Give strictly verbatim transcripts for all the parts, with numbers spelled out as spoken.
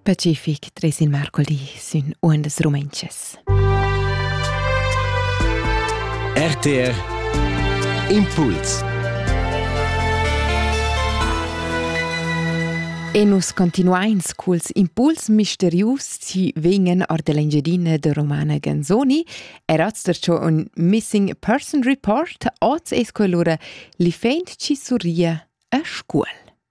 Pacific, tres il mercoledì, sün ondas romenches. R T R Impuls. E nus continuains culs impuls misterius ci vengan or de l'engiadina de Romana Ganzoni. Eraz dercio un Missing Person Report, oz es quell'ora li feint ci surria a scuol.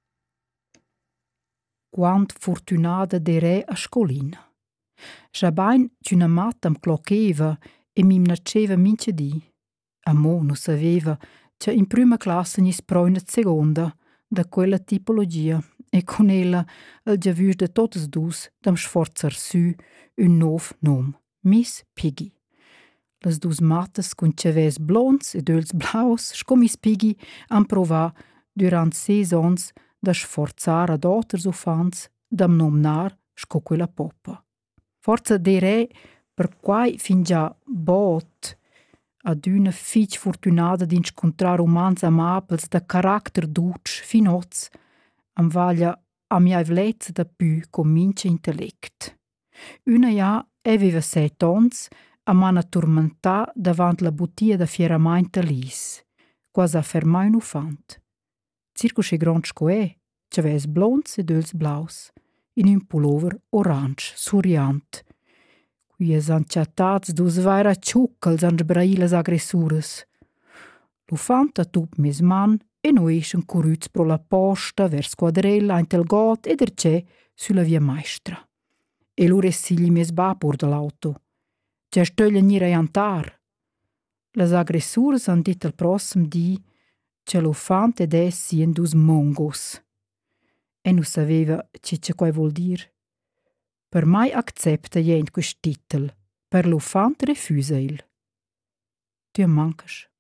Quant fortunada d'ere a scolina. Schabain c'una matta am clocheva e mim naceva mince di. Amo nu saveva che in prima classe nis proina seconda da quella tipologia e con ella il giavus de totes dus dam sforzar su un nov nom, Miss Piggy. Las dus mattas cun ceves blonds ed öls blaus, sco Miss Piggy han provà durant ses ans da sforzar ad oters ufans dam nomnar sco quella poppa. Forza d'ere per quai fin già bot ad una fitg fortunada d'inscontrar umans amabels da caracter duc finoz am vaglia a mia vlezza da pü con mince intellect. Una ja aveva set ons a mana turmentà davant la bottia da fieramaint a lis, quasi a fermar un ufant. Circo sche grond sco è, c'aves blonds ed öls blaus, in un pullover orange, suriant. Quies anciatats dus vaira ciuccals ans brailas aggressures. L'ufant a tup mes man e no eschen curüts pro la posta vers quadrella in tel got ed erce sulla via maestra. E lur essigli mes bapur de l'auto. C'è stöglia nira jantar. Las aggressures han dit al prossem di che l'ufant ed es sien dus mongos. E nu saveva che ce quai vuol dir. Per mai accepta jent quist titel, per l'ufant refusa il. Tu mancas.